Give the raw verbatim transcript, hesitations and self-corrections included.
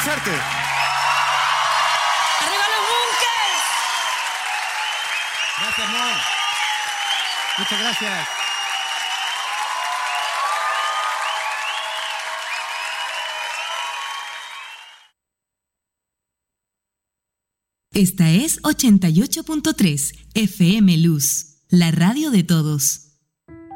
más fuerte. ¡Arriba los Bunkers! Gracias, Mon. Muchas gracias. Esta es ochenta y ocho punto tres F M Luz, la radio de todos.